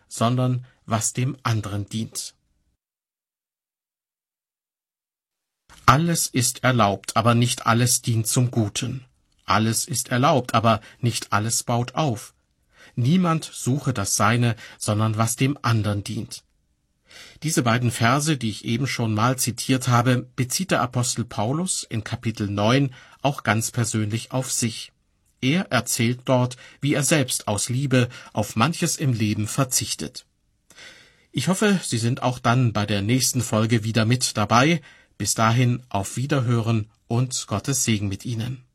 sondern was dem anderen dient. Alles ist erlaubt, aber nicht alles dient zum Guten. Alles ist erlaubt, aber nicht alles baut auf. Niemand suche das Seine, sondern was dem anderen dient. Diese beiden Verse, die ich eben schon mal zitiert habe, bezieht der Apostel Paulus in Kapitel 9 auch ganz persönlich auf sich. Er erzählt dort, wie er selbst aus Liebe auf manches im Leben verzichtet. Ich hoffe, Sie sind auch dann bei der nächsten Folge wieder mit dabei. Bis dahin auf Wiederhören und Gottes Segen mit Ihnen.